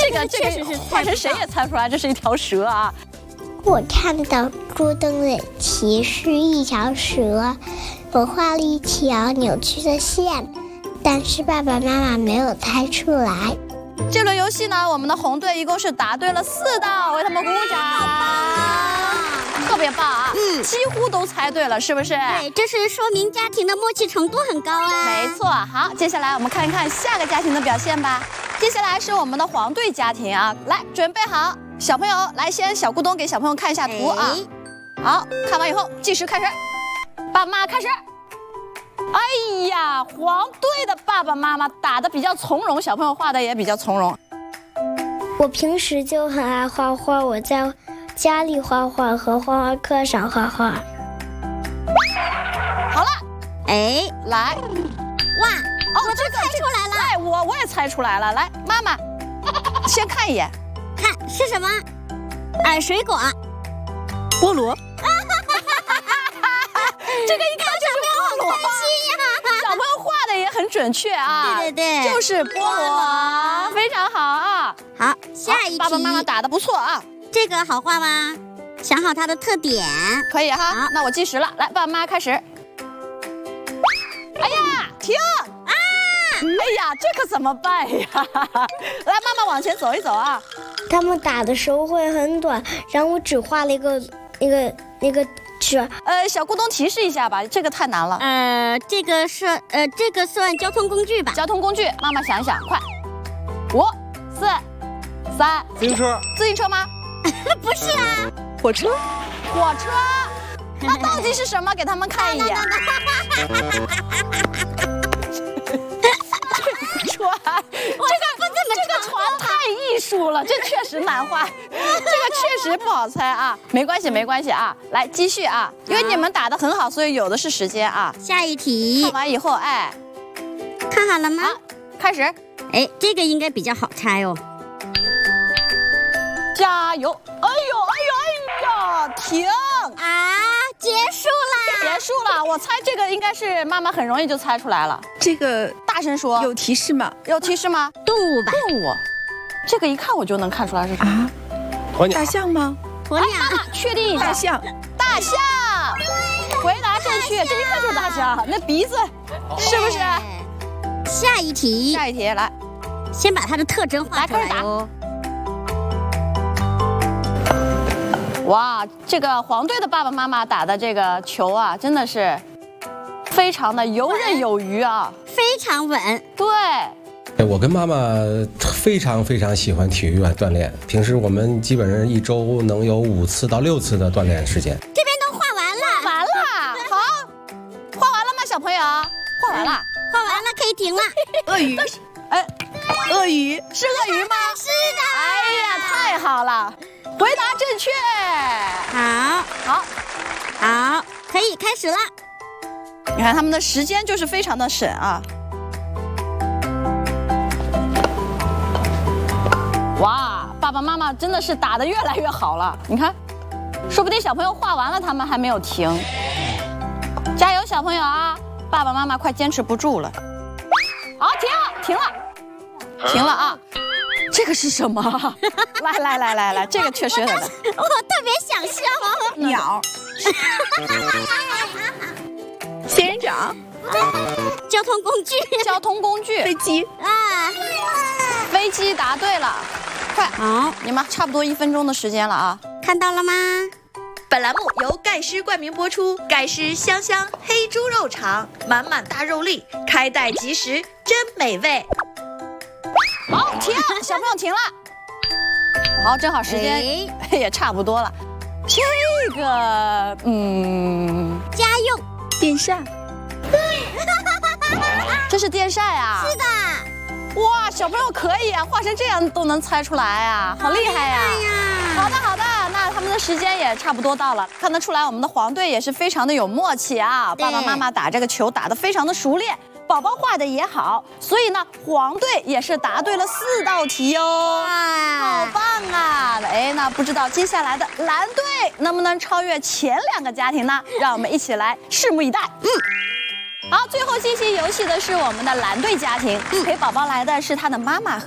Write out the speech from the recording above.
这个确实是换成谁也猜不出来，这是一条蛇啊。 我看到咕咚的题是一条蛇，我画了一条扭曲的线，但是爸爸妈妈没有猜出来。 这轮游戏呢，我们的红队一共是答对了4道，为他们鼓掌，特别棒啊！几乎都猜对了，是不是？ 对，这是说明家庭的默契程度很高啊。 没错，好，接下来我们看一看下个家庭的表现吧。接下来是我们的黄队家庭啊，来准备好，小朋友来，先小咕咚给小朋友看一下图啊。好，看完以后计时开始，爸妈开始。哎呀，黄队的爸爸妈妈打得比较从容，小朋友画的也比较从容。 我平时就很爱画画，我在家里画画和画画课上画画。 好了， 哎， 来， 哇，我都猜出来了。 哎，我也猜出来了。来，妈妈，先看一眼， 看是什么？水果。 菠萝。这个一看就是菠萝。小朋友画的也很准确啊。 对对对， 就是菠萝，非常好啊。 好，下一题。 爸爸妈妈打得不错啊。 这个好画吗？想好它的特点。 可以哈。那我计时了，来，爸妈开始。哎呀，停！啊！哎呀，这可怎么办呀？来，妈妈往前走一走啊。 他们打的时候会很短，然后我只画了一个圈。 小咕咚提示一下吧，这个太难了。 这个算交通工具吧？ 交通工具，妈妈想一想，快！5、4、3。 自行车。 自行车吗？ 不是啊。 火车。 火车。那到底是什么？给他们看一眼。船，这个船太艺术了，这确实难画，这个确实不好猜啊。没关系啊，来继续啊，因为你们打得很好，所以有的是时间啊。 下一题。 看完以后，哎， 看好了吗？ 开始。 哎，这个应该比较好猜哦。 加油！哎呦，停！ 啊，结束啦！ 我猜这个应该是妈妈很容易就猜出来了。 这个大声说。 有提示吗？ 有提示吗？ 动物吧。 动物，这个一看我就能看出来是什么。 啊，大象吗？ 鸵鸟。 确定一下。大象。回答正确，这一看就是大象，那鼻子是不是？ 下一题， 来， 先把它的特征画出来哦。 哇，这个黄队的爸爸妈妈打的这个球啊，真的是非常的游刃有余啊， 非常稳。 对， 我跟妈妈非常喜欢体育锻炼，平时我们基本上一周能有5次到6次的锻炼时间。 这边都画完了， 好，画完了吗，小朋友？画完了， 可以停了。 鳄鱼，鳄鱼是鳄鱼吗？ 是的。 哎呀，太好了，回答正确。 好，可以开始了。 你看他们的时间就是非常的省啊。哇，爸爸妈妈真的是打得越来越好了。你看，说不定小朋友画完了，他们还没有停。加油，小朋友啊！爸爸妈妈快坚持不住了。好，停了啊！这个是什么？来，这个确实很难。 我特别想笑。 鸟。仙人掌。 交通工具。 飞机。 飞机答对了，快！ 好， 你们差不多1分钟的时间了啊。 看到了吗？ 本栏目由盖师冠名播出，盖师香香黑猪肉肠，满满大肉粒，开袋即食，真美味。 好，停，小朋友停了。好，正好时间也差不多了。这个， 家用电扇。 这是电扇啊？ 是的。 哇，小朋友可以啊，画成这样都能猜出来啊，好厉害呀！好的，那他们的时间也差不多到了，看得出来我们的黄队也是非常的有默契啊，爸爸妈妈打这个球打得非常的熟练，宝宝画的也好，所以呢，黄队也是答对了4道题哦，好棒啊！哎，那不知道接下来的蓝队能不能超越前2个家庭呢？让我们一起来拭目以待。好，最后进行游戏的是我们的蓝队家庭，陪宝宝来的是他的妈妈和